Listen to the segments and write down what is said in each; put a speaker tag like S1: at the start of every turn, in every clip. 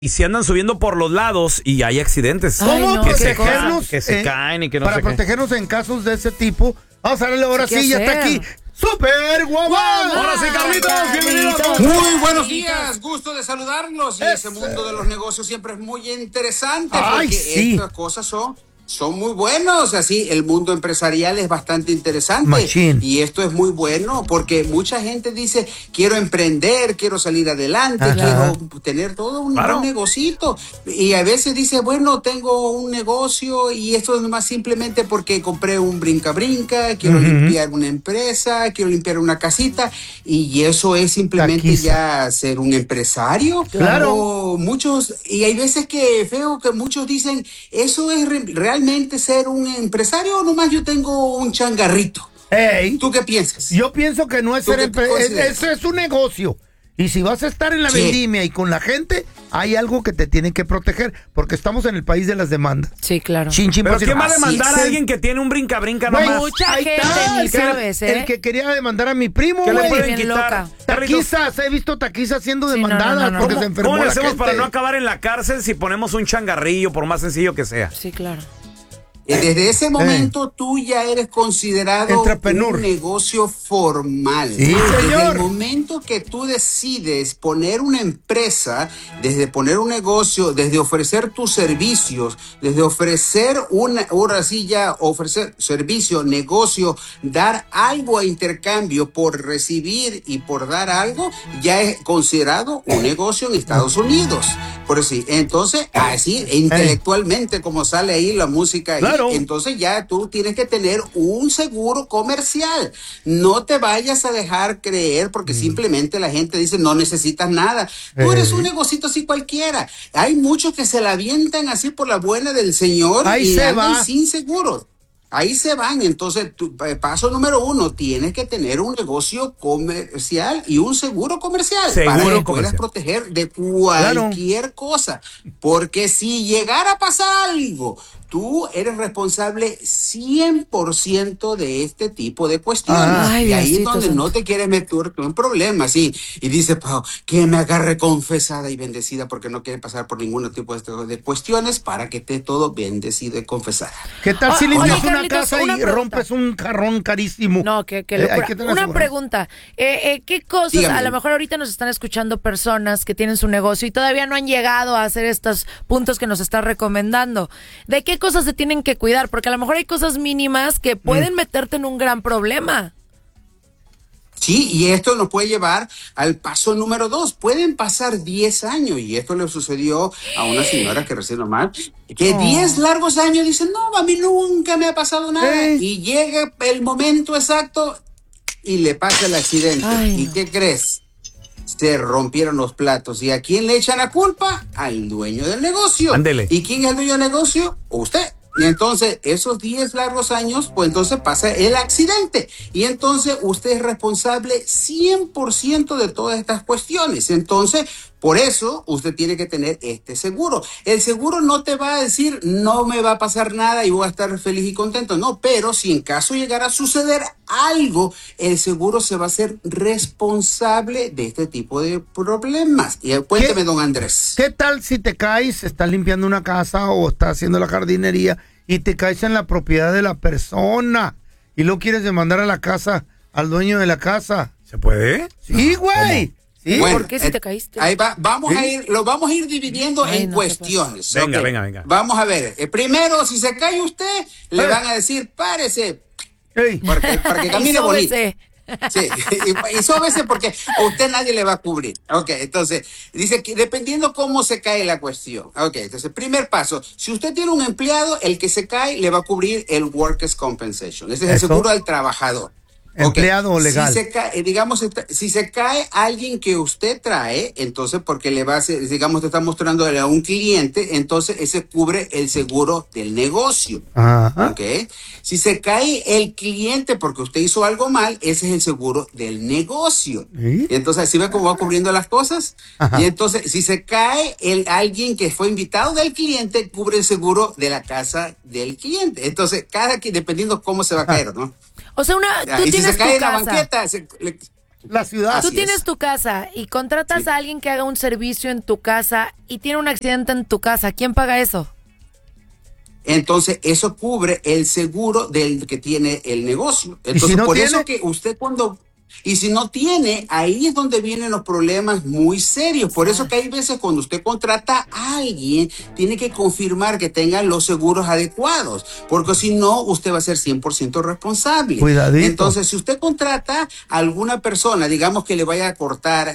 S1: y si andan subiendo por los lados y hay accidentes.
S2: ¿Cómo
S3: no,
S2: protegernos?
S1: Que se caen y que no
S2: para
S1: sé qué.
S2: protegernos en casos de ese tipo. Vamos a darle ahora sí, ya está aquí. ¡Super Guamán!
S1: Ahora sí, Carlitos, bienvenido.
S3: Muy buenos días, gusto de saludarlos. Y ese mundo de los negocios siempre es muy interesante porque estas cosas son muy buenos. Así, el mundo empresarial es bastante interesante.
S2: Machín.
S3: Y esto es muy bueno porque mucha gente dice, quiero emprender, quiero salir adelante, quiero tener todo un negocito. Y a veces dice, bueno, tengo un negocio y esto es más simplemente porque compré un brinca-brinca, quiero limpiar una empresa, quiero limpiar una casita. Y eso es simplemente ya ser un empresario.
S2: Claro.
S3: Y hay veces que veo que muchos dicen, eso es realmente ser un empresario o nomás yo tengo un changarrito.
S2: Hey,
S3: ¿Tú qué piensas?
S2: Yo pienso que no es ser empresario, eso es un negocio. Y si vas a estar en la vendimia y con la gente, hay algo que te tiene que proteger, porque estamos en el país de las demandas.
S4: Sí, claro.
S1: ¿Pero quién va a demandar a alguien que tiene un brinca-brinca nomás?
S4: Mucha gente ni sabes,
S2: El que quería demandar a mi primo,
S1: ¿Qué le
S2: güey.
S1: pueden quitar?
S2: Taquizas, he visto taquizas siendo demandadas porque se enfermó
S1: ¿Cómo le
S2: la
S1: hacemos
S2: gente?
S1: para no acabar en la cárcel si ponemos un changarrillo, por más sencillo que sea?
S4: Sí, claro.
S3: Desde ese momento tú ya eres considerado un negocio formal.
S2: Sí,
S3: desde el momento que tú decides poner una empresa, desde poner un negocio, desde ofrecer tus servicios, desde ofrecer ofrecer servicio, negocio, dar algo a intercambio por recibir y por dar algo, ya es considerado un negocio en Estados Unidos. Por así, entonces, así intelectualmente como sale ahí la música, entonces ya tú tienes que tener un seguro comercial. No te vayas a dejar creer porque simplemente la gente dice no necesitas nada. Tú eres un negocito así cualquiera. Hay muchos que se la avientan así por la buena del Señor y andan sin seguro. Ahí se van. Entonces, paso número 1, tienes que tener un negocio comercial y un seguro comercial para que puedas proteger de cualquier cosa. Porque si llegara a pasar algo, tú eres responsable 100% de este tipo de cuestiones. Y ahí es donde no te quieres meter en problemas. Y dice, que me agarre confesada y bendecida porque no quiere pasar por ningún tipo de cuestiones para que esté todo bendecido y confesada.
S2: ¿Qué tal si limpias una casa y rompes un jarrón carísimo?
S4: No, que una pregunta. ¿Qué cosas?
S3: Dígame.
S4: A lo mejor ahorita nos están escuchando personas que tienen su negocio y todavía no han llegado a hacer estos puntos que nos está recomendando. ¿De qué cosas se tienen que cuidar? Porque a lo mejor hay cosas mínimas que pueden meterte en un gran problema.
S3: Sí, y esto nos puede llevar al paso número 2. Pueden pasar 10 años, y esto le sucedió a una señora que recién nomás, que 10 largos años dicen, no, a mí nunca me ha pasado nada. Y llega el momento exacto y le pasa el accidente. ¿Y qué crees? Se rompieron los platos. ¿Y a quién le echan la culpa? Al dueño del negocio.
S1: Ándele.
S3: ¿Y quién es el dueño del negocio? Usted. Y entonces, esos 10 largos años, pues entonces pasa el accidente. Y entonces, usted es responsable 100% de todas estas cuestiones. Entonces, por eso, usted tiene que tener este seguro. El seguro no te va a decir, no me va a pasar nada y voy a estar feliz y contento. No, pero si en caso llegara a suceder algo, el seguro se va a hacer responsable de este tipo de problemas. Y cuénteme, don Andrés.
S2: ¿Qué tal si te caes, estás limpiando una casa o estás haciendo la jardinería y te caes en la propiedad de la persona y luego quieres demandar a la casa, al dueño de la casa?
S1: ¿Se puede?
S2: Sí, güey. Sí.
S3: Bueno,
S4: ¿por qué si te caíste?
S3: Ahí va, lo vamos a ir dividiendo en cuestiones.
S1: Venga.
S3: Vamos a ver. Primero, si se cae usted, le van a decir, párese. Para que camine bonito. Sí, y sóbese porque a usted nadie le va a cubrir. Entonces, dice que dependiendo cómo se cae la cuestión. Entonces, primer paso, si usted tiene un empleado, el que se cae le va a cubrir el Workers' Compensation. Ese es el seguro al trabajador.
S2: Empleado legal.
S3: Si se cae, digamos, si se cae alguien que usted trae, entonces porque le va a hacer, digamos, te está mostrando a un cliente, entonces ese cubre el seguro del negocio. Si se cae el cliente porque usted hizo algo mal, ese es el seguro del negocio. Entonces, ¿sí ve cómo va cubriendo las cosas? Y entonces, si se cae alguien que fue invitado del cliente, cubre el seguro de la casa del cliente. Entonces, dependiendo cómo se va a caer, ¿no?
S4: O sea, tú
S3: y si
S4: tienes
S3: se cae
S4: tu
S3: en la
S4: casa.
S3: banqueta,
S2: La ciudad.
S4: Tú
S3: Así
S4: tienes
S3: es.
S4: tu casa y contratas
S3: Sí.
S4: a alguien que haga un servicio en tu casa y tiene un accidente en tu casa. ¿Quién paga eso?
S3: Entonces, eso cubre el seguro del que tiene el negocio. Entonces,
S2: si no
S3: por
S2: tiene?
S3: eso que usted cuando... Y si no tiene, ahí es donde vienen los problemas muy serios. Por eso que hay veces cuando usted contrata a alguien, tiene que confirmar que tengan los seguros adecuados. Porque si no, usted va a ser 100% responsable.
S2: Cuidadito.
S3: Entonces, si usted contrata a alguna persona, digamos que le vaya a cortar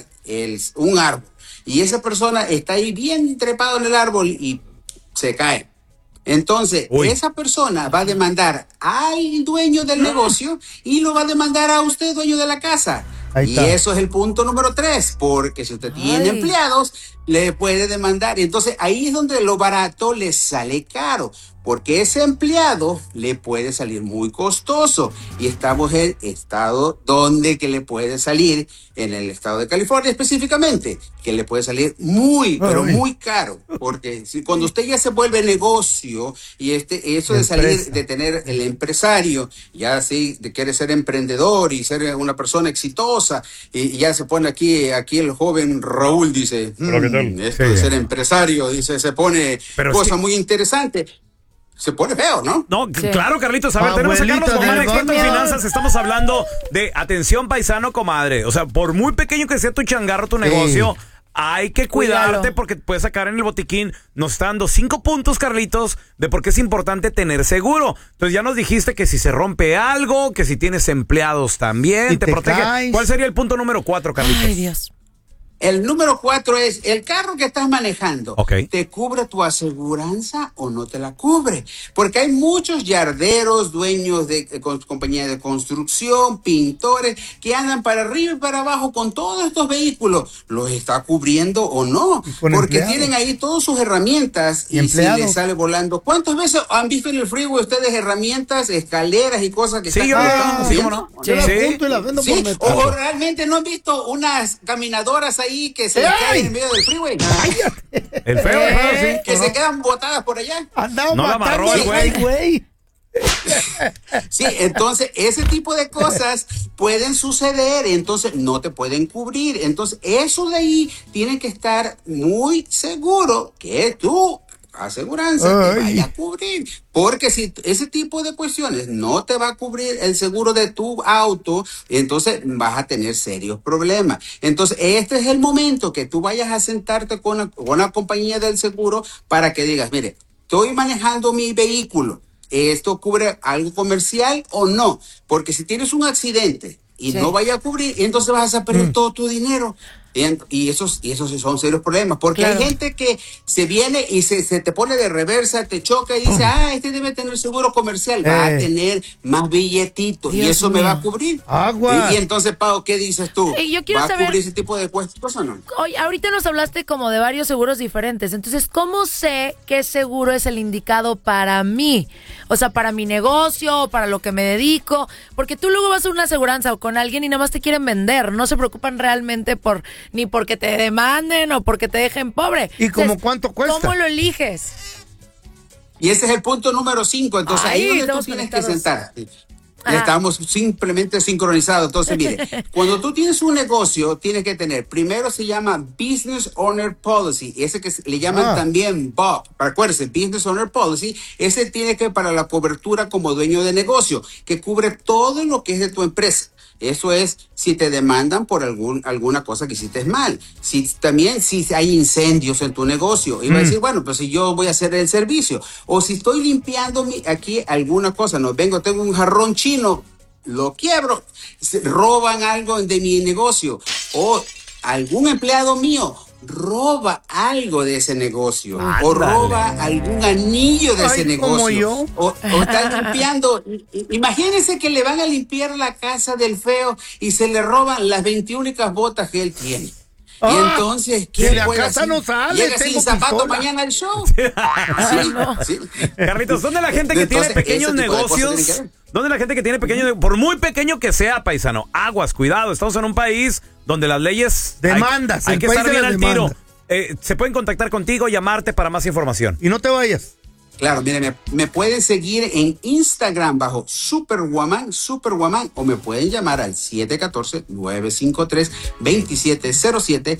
S3: un árbol, y esa persona está ahí bien trepado en el árbol y se cae. Entonces,
S1: Uy.
S3: esa persona va a demandar al dueño del negocio y lo va a demandar a usted, dueño de la casa.
S2: Ahí
S3: Y
S2: está.
S3: eso es el punto número 3, porque si usted tiene
S4: Ay.
S3: empleados, le puede demandar. Entonces, ahí es donde lo barato le sale caro, porque ese empleado le puede salir muy costoso. Y estamos en el estado donde que le puede salir, en el estado de California específicamente, que le puede salir muy, pero
S2: Ay.
S3: muy caro. Porque cuando usted ya se vuelve negocio y eso de salir,
S2: Empresa.
S3: de tener el empresario, ya sí, de quiere ser emprendedor y ser una persona exitosa, y ya se pone aquí el joven Raúl dice,
S1: ¿Pero qué tal?
S3: esto
S1: Sí.
S3: de ser empresario, dice, se pone
S1: Pero es
S3: cosa
S1: que-
S3: muy interesante. Se pone feo, ¿no?
S1: No,
S4: Sí.
S1: claro, Carlitos. A ver, tenemos a
S2: Abuelita
S1: Carlos Román,
S2: del
S1: experto en
S2: barrio.
S1: finanzas. Estamos hablando de atención, paisano, comadre. O sea, por muy pequeño que sea tu changarro, tu negocio, hay que cuidarte
S4: Cuídalo.
S1: porque puedes sacar en el botiquín. Nos está dando 5 puntos, Carlitos, de por qué es importante tener seguro. Entonces ya nos dijiste que si se rompe algo, que si tienes empleados también,
S2: Y
S1: te
S2: te
S1: protege.
S2: caes.
S1: ¿Cuál sería el punto número 4, Carlitos?
S4: Ay, Dios.
S3: El número 4 es el carro que estás manejando.
S1: Ok.
S3: ¿Te cubre tu aseguranza o no te la cubre? Porque hay muchos yarderos, dueños de compañías de construcción, pintores, que andan para arriba y para abajo con todos estos vehículos. ¿Los está cubriendo o no?
S2: Y con
S3: Porque
S2: empleados.
S3: tienen ahí todas sus herramientas
S2: Y
S3: y si
S2: empleados.
S3: les sale volando. ¿Cuántas veces han visto en el freeway ustedes herramientas, escaleras y cosas que
S1: Sí,
S3: están
S1: yo
S3: conectadas?
S1: sí, ¿cómo no?
S2: Yo la
S1: Sí.
S2: apunto y la vendo
S3: Sí,
S2: por metal.
S3: o realmente no han visto unas caminadoras ahí que se caen en medio del freeway.
S1: El feo, sí.
S3: Que se quedan botadas por allá.
S2: Andaba
S1: No la
S2: matando
S1: amarró el
S2: al
S1: güey.
S2: güey.
S3: Sí, entonces ese tipo de cosas pueden suceder, entonces no te pueden cubrir. Entonces eso de ahí tiene que estar muy seguro que tu aseguranza te
S2: Ay.
S3: vaya a cubrir. Porque si ese tipo de cuestiones no te va a cubrir el seguro de tu auto, entonces vas a tener serios problemas. Entonces este es el momento que tú vayas a sentarte con la compañía del seguro para que digas, mire, estoy manejando mi vehículo. ¿Esto cubre algo comercial o no? Porque si tienes un accidente y
S4: Sí.
S3: no vaya a cubrir, entonces vas a perder todo tu dinero. Y esos sí son serios problemas. Porque
S4: Claro.
S3: hay gente que se viene y se te pone de reversa, te choca y dice, este debe tener seguro comercial. Va a tener más billetitos y
S4: Dios
S3: eso me
S4: mío.
S3: va a cubrir.
S2: Agua.
S3: Y entonces, Pau, ¿qué dices tú?
S4: Yo quiero
S3: ¿Va a
S4: saber-
S3: cubrir ese tipo de cosas o no?
S4: Oye, ahorita nos hablaste como de varios seguros diferentes. Entonces, ¿cómo sé qué seguro es el indicado para mí? O sea, para mi negocio, o para lo que me dedico. Porque tú luego vas a una aseguranza o con alguien y nada más te quieren vender. No se preocupan realmente ni porque te demanden o porque te dejen pobre.
S2: ¿Y como
S4: Entonces,
S2: cuánto cuesta?
S4: ¿Cómo lo eliges?
S3: Y ese es el punto número 5. Entonces,
S4: Ay,
S3: ahí es donde tú
S4: estamos
S3: tienes que
S4: conectados.
S3: sentarte.
S4: Ajá.
S3: Estamos simplemente sincronizados. Entonces, mire, cuando tú tienes un negocio, tienes que tener, primero se llama Business Owner Policy, ese que le llaman también BOP. Acuérdense, Business Owner Policy, ese tiene que para la cobertura como dueño de negocio, que cubre todo lo que es de tu empresa. Eso es si te demandan por alguna cosa que hiciste mal. Si hay incendios en tu negocio. Y va a decir, bueno, pues si yo voy a hacer el servicio. O si estoy limpiando aquí alguna cosa, tengo un jarrón chino, lo quiebro. Roban algo de mi negocio. O algún empleado mío roba algo de ese negocio. O roba algún anillo de ese negocio.
S2: como yo.
S3: O están limpiando. Imagínense que le van a limpiar la casa del feo y se le roban las 21 botas que él tiene. Y entonces,
S2: de la
S3: puede
S2: casa
S3: hacer?
S2: no sale,
S3: Llega sin
S2: tengo
S3: zapato
S2: pistola.
S3: mañana al show. Sí.
S1: Carlitos, ¿dónde la gente que
S3: Entonces,
S1: tiene pequeños
S3: ese tipo de cosas tienen que
S1: negocios?
S3: ver.
S1: ¿Dónde la gente que tiene pequeños, por muy pequeño que sea, paisano? Aguas, cuidado, estamos en un país donde las leyes...
S2: Demandas,
S1: Hay
S2: el
S1: que
S2: país
S1: estar
S2: de
S1: bien
S2: las
S1: al tiro.
S2: demandas.
S1: Se pueden contactar contigo, llamarte para más información.
S2: Y no te vayas.
S3: Claro, mire, me pueden seguir en Instagram bajo Superwoman, o me pueden llamar al 714-953-2707,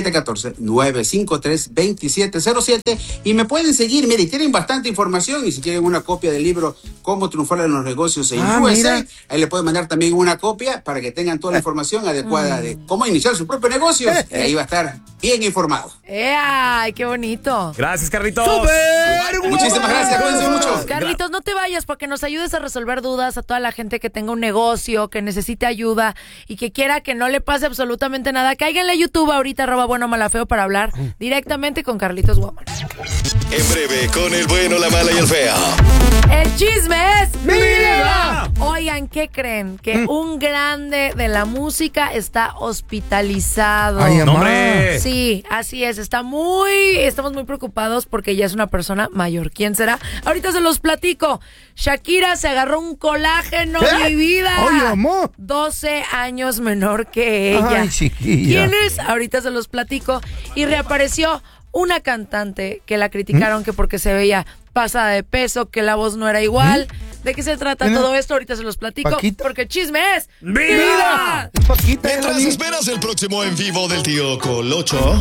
S3: 714-953-2707, y me pueden seguir, mire, tienen bastante información, y si quieren una copia del libro Cómo triunfar en los negocios en USA, mira, ahí le pueden mandar también una copia para que tengan toda la información adecuada de cómo iniciar su propio negocio, y ahí va a estar bien informado.
S4: ¡Ay, qué bonito!
S1: Gracias, Carlitos.
S3: Muchísimas gracias, cuídense mucho.
S4: Carlitos, no te vayas porque nos ayudes a resolver dudas a toda la gente que tenga un negocio, que necesite ayuda y que quiera que no le pase absolutamente nada. Cáiganle a YouTube ahorita, @buenomalafeo, para hablar directamente con Carlitos Woman.
S5: En breve, con el bueno, la mala y el feo.
S4: El chisme es
S2: ¡Mi vida!
S4: Oigan, ¿qué creen? Que un grande de la música está hospitalizado.
S2: Ay,
S1: ¡Hombre!
S4: Sí, así es. Estamos muy preocupados porque ya es una persona mayor. ¿Quién será? Ahorita se los platico. Shakira se agarró un colágeno, mi vida.
S2: Oye, amor.
S4: 12 años menor que ella.
S2: Ay, chiquilla.
S4: ¿Quién es? Ahorita se los platico. Y reapareció una cantante que la criticaron que porque se veía pasada de peso, que la voz no era igual. ¿De qué se trata todo esto? Ahorita se los platico.
S2: Paquita.
S4: Porque el chisme es
S1: ¡Vida!
S2: Paquita,
S5: Mientras esperas el próximo en vivo del tío Colocho,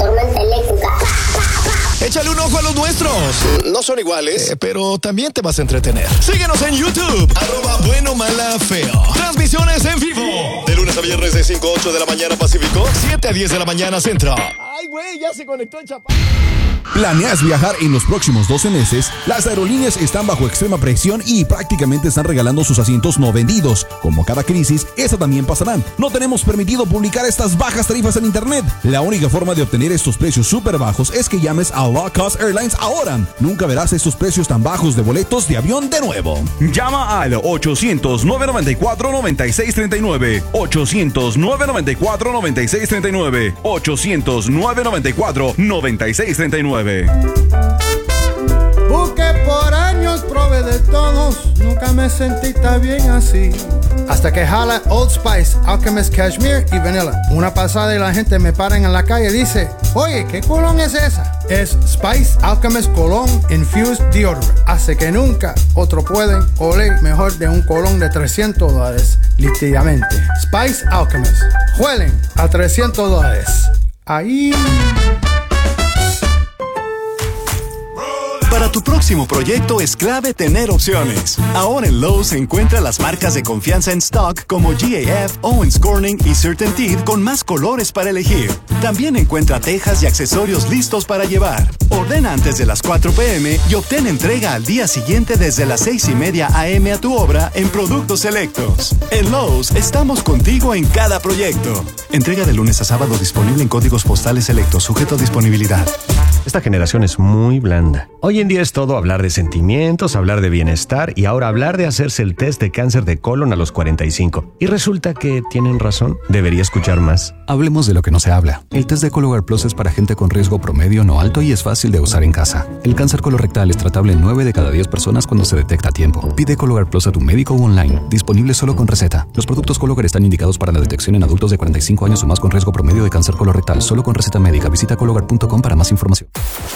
S5: échale un ojo a los nuestros. No son iguales, pero también te vas a entretener. Síguenos en YouTube, @buenomalafeo. Transmisiones en vivo, de lunes a viernes de 5 a 8 de la mañana Pacífico, 7 a 10 de la mañana Centro. Ay, güey, ya se conectó el chapán.
S6: ¿Planeas viajar en los próximos 12 meses? Las aerolíneas están bajo extrema presión y prácticamente están regalando sus asientos no vendidos. Como cada crisis, esa también pasará. No tenemos permitido publicar estas bajas tarifas en internet. La única forma de obtener estos precios súper bajos es que llames a Low Cost Airlines ahora. Nunca verás estos precios tan bajos de boletos de avión de nuevo.
S7: Llama al 800-994-9639. 800-994-9639. 800-994-9639.
S8: Busqué por años, probé de todos, nunca me sentí tan bien así. Hasta que jala Old Spice, Alchemist Cashmere y Vanilla. Una pasada y la gente me para en la calle y dice, oye, ¿qué colón es esa? Es Spice Alchemist Cologne Infused Deodorant. Hace que nunca otro pueden oler mejor de un colón de $300, líquidamente. Spice Alchemist. Huelen a $300. Ahí...
S5: Para tu próximo proyecto es clave tener opciones. Ahora en Lowe's encuentra las marcas de confianza en stock como GAF, Owens Corning y CertainTeed con más colores para elegir. También encuentra tejas y accesorios listos para llevar. Ordena antes de las 4 p.m. y obtén entrega al día siguiente desde las 6:30 a.m. a tu obra en productos selectos. En Lowe's estamos contigo en cada proyecto. Entrega de lunes a sábado disponible en códigos postales selectos, sujeto a disponibilidad.
S9: Esta generación es muy blanda. Hoy en día es todo hablar de sentimientos, hablar de bienestar y ahora hablar de hacerse el test de cáncer de colon a los 45. Y resulta que tienen razón. Debería escuchar más.
S10: Hablemos de lo que no se habla. El test de Cologuard Plus es para gente con riesgo promedio no alto y es fácil de usar en casa. El cáncer colorectal es tratable en 9 de cada 10 personas cuando se detecta a tiempo. Pide Cologuard Plus a tu médico o online. Disponible solo con receta. Los productos Cologuard están indicados para la detección en adultos de 45 años o más con riesgo promedio de cáncer colorectal. Solo con receta médica. Visita Cologuard.com para más información.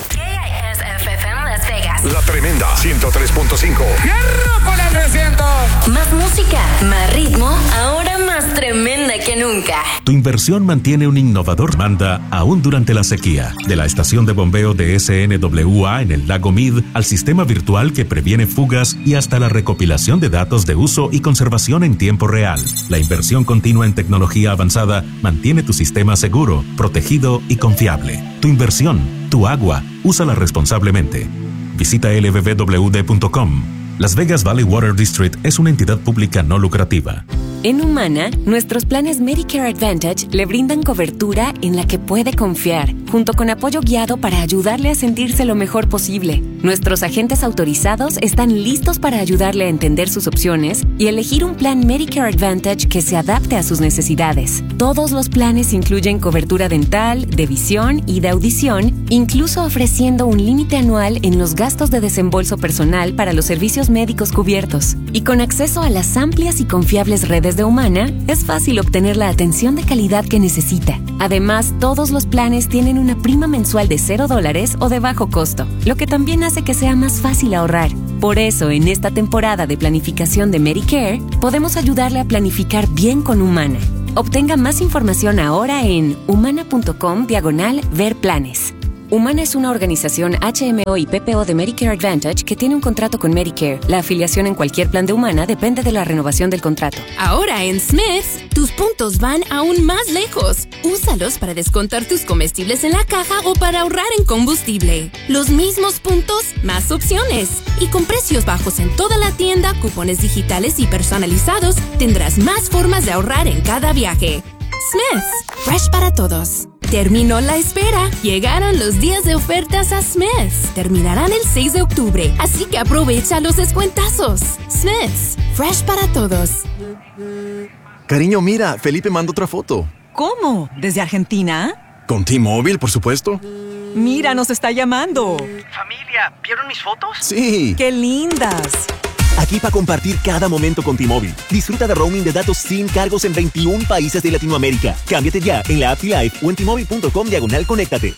S11: Las Vegas.
S5: La tremenda 103.5.
S11: Con el 300. Más música, más ritmo, ahora más tremenda que nunca.
S12: Tu inversión mantiene un innovador manda aún durante la sequía. De la estación de bombeo de SNWA en el lago Mead al sistema virtual que previene fugas y hasta la recopilación de datos de uso y conservación en tiempo real. La inversión continua en tecnología avanzada mantiene tu sistema seguro, protegido y confiable. Tu inversión, tu agua, úsala responsablemente. Visita lbbwd.com. Las Vegas Valley Water District es una entidad pública no lucrativa.
S13: En Humana, nuestros planes Medicare Advantage le brindan cobertura en la que puede confiar, junto con apoyo guiado para ayudarle a sentirse lo mejor posible. Nuestros agentes autorizados están listos para ayudarle a entender sus opciones y elegir un plan Medicare Advantage que se adapte a sus necesidades. Todos los planes incluyen cobertura dental, de visión y de audición, incluso ofreciendo un límite anual en los gastos de desembolso personal para los servicios médicos cubiertos. Y con acceso a las amplias y confiables redes Desde Humana, es fácil obtener la atención de calidad que necesita. Además, todos los planes tienen una prima mensual de $0 o de bajo costo, lo que también hace que sea más fácil ahorrar. Por eso, en esta temporada de planificación de Medicare, podemos ayudarle a planificar bien con Humana. Obtenga más información ahora en humana.com/ver planes. Humana es una organización HMO y PPO de Medicare Advantage que tiene un contrato con Medicare. La afiliación en cualquier plan de Humana depende de la renovación del contrato.
S14: Ahora en Smith's, tus puntos van aún más lejos. Úsalos para descontar tus comestibles en la caja o para ahorrar en combustible. Los mismos puntos, más opciones. Y con precios bajos en toda la tienda, cupones digitales y personalizados, tendrás más formas de ahorrar en cada viaje. Smith's, fresh para todos. Terminó la espera. Llegaron los días de ofertas a Smith's. Terminarán el 6 de octubre, así que aprovecha los descuentazos. Smith's, fresh para todos.
S15: Cariño, mira, Felipe mandó otra foto.
S16: ¿Cómo? ¿Desde Argentina?
S15: Con T-Mobile, por supuesto.
S16: Mira, nos está llamando.
S17: Familia, ¿vieron mis fotos?
S15: Sí.
S16: ¡Qué lindas!
S18: Aquí para compartir cada momento con T-Mobile. Disfruta de roaming de datos sin cargos en 21 países de Latinoamérica. Cámbiate ya en la app T-Life o en T-Mobile.com/conéctate.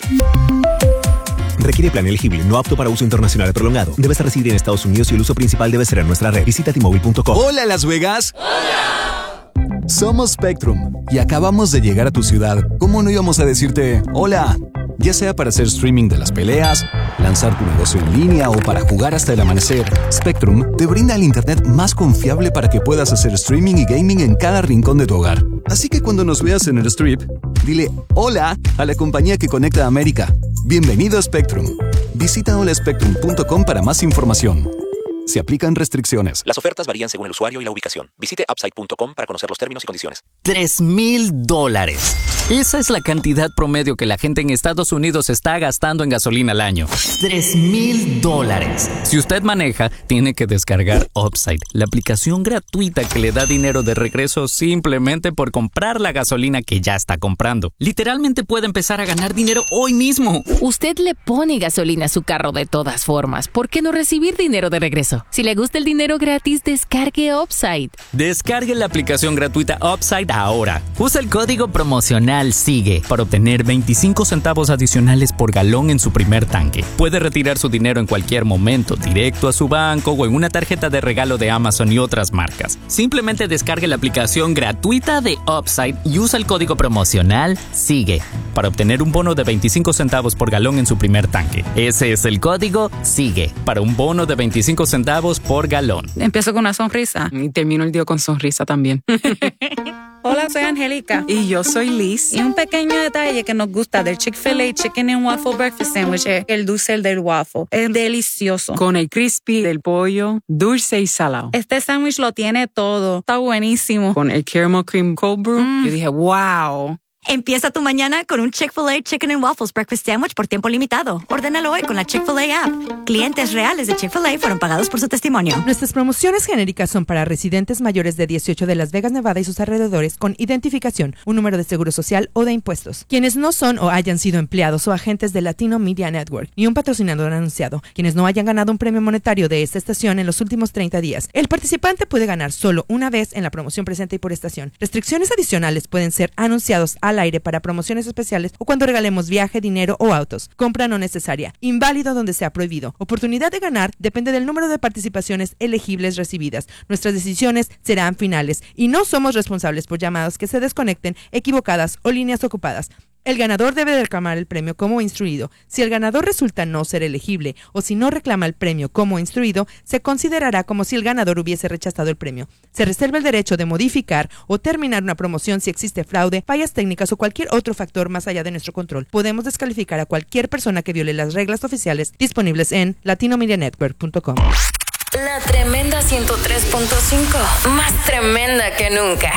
S18: Requiere plan elegible, no apto para uso internacional prolongado. Debes residir en Estados Unidos y el uso principal debe ser en nuestra red. Visita T-Mobile.com.
S10: Hola, Las Vegas. ¡Hola! Somos Spectrum y acabamos de llegar a tu ciudad. ¿Cómo no íbamos a decirte hola? Ya sea para hacer streaming de las peleas, lanzar tu negocio en línea o para jugar hasta el amanecer, Spectrum te brinda el internet más confiable para que puedas hacer streaming y gaming en cada rincón de tu hogar. Así que cuando nos veas en el strip, dile hola a la compañía que conecta a América. Bienvenido a Spectrum. Visita holaspectrum.com para más información. Se aplican restricciones.
S19: Las ofertas varían según el usuario y la ubicación. Visite upside.com para conocer los términos y condiciones.
S20: $3,000. Esa es la cantidad promedio que la gente en Estados Unidos está gastando en gasolina al año. $3,000. Si usted maneja, tiene que descargar Upside, la aplicación gratuita que le da dinero de regreso simplemente por comprar la gasolina que ya está comprando. Literalmente puede empezar a ganar dinero hoy mismo.
S21: Usted le pone gasolina a su carro de todas formas. ¿Por qué no recibir dinero de regreso? Si le gusta el dinero gratis, descargue Upside.
S20: Descargue la aplicación gratuita Upside ahora. Usa el código promocional SIGUE para obtener 25 centavos adicionales por galón en su primer tanque. Puede retirar su dinero en cualquier momento, directo a su banco o en una tarjeta de regalo de Amazon y otras marcas. Simplemente descargue la aplicación gratuita de Upside y usa el código promocional SIGUE para obtener un bono de 25 centavos por galón en su primer tanque. Ese es el código SIGUE para un bono de 25 centavos por galón.
S22: Empiezo con una sonrisa y termino el día con sonrisa también. Hola, soy Angélica.
S16: Y yo soy Liz.
S22: Y un pequeño detalle que nos gusta del Chick-fil-A Chicken and Waffle Breakfast Sandwich es el dulce del waffle. Es delicioso.
S16: Con el crispy del pollo, dulce y salado.
S22: Este sándwich lo tiene todo. Está buenísimo.
S16: Con el caramel cream cold brew, yo dije, wow.
S23: Empieza tu mañana con un Chick-fil-A Chicken and Waffles Breakfast Sandwich por tiempo limitado. Ordénalo hoy con la Chick-fil-A app. Clientes reales de Chick-fil-A fueron pagados por su testimonio.
S24: Nuestras promociones genéricas son para residentes mayores de 18 de Las Vegas, Nevada y sus alrededores con identificación, un número de seguro social o de impuestos. Quienes no son o hayan sido empleados o agentes de Latino Media Network, ni un patrocinador anunciado. Quienes no hayan ganado un premio monetario de esta estación en los últimos 30 días. El participante puede ganar solo una vez en la promoción presente y por estación. Restricciones adicionales pueden ser anunciados al aire para promociones especiales o cuando regalemos viaje, dinero o autos. Compra no necesaria. Inválido donde sea prohibido. Oportunidad de ganar depende del número de participaciones elegibles recibidas. Nuestras decisiones serán finales y no somos responsables por llamadas que se desconecten, equivocadas o líneas ocupadas. El ganador debe reclamar el premio como instruido. Si el ganador resulta no ser elegible o si no reclama el premio como instruido, se considerará como si el ganador hubiese rechazado el premio. Se reserva el derecho de modificar o terminar una promoción si existe fraude, fallas técnicas o cualquier otro factor más allá de nuestro control. Podemos descalificar a cualquier persona que viole las reglas oficiales disponibles en latinomedianetwork.com.
S11: La tremenda 103.5, más tremenda que nunca.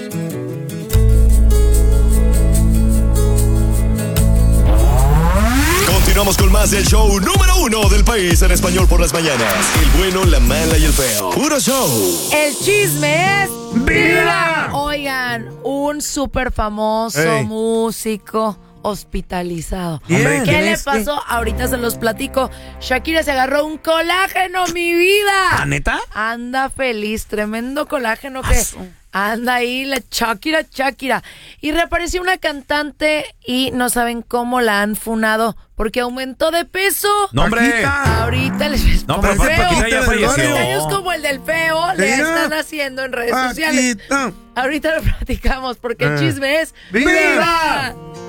S25: Continuamos con más del show número 1 del país en español por las mañanas. El bueno, la mala y el feo. Puro show.
S4: El chisme es
S2: ¡Vida!
S4: Oigan, un súper famoso músico, hospitalizado.
S2: Bien.
S4: ¿Qué le pasó? Ahorita se los platico. Shakira se agarró un colágeno, mi vida.
S1: ¿Ah, neta?
S4: Anda feliz, tremendo colágeno que anda ahí la Shakira. Y reapareció una cantante y no saben cómo la han funado porque aumentó de peso.
S1: ¡No, hombre!
S4: Ahorita les
S1: No, pero Paquita ya falleció.
S4: es como el del feo, le están haciendo en redes sociales. Ahorita lo platicamos porque el chisme es
S2: ¡Viva!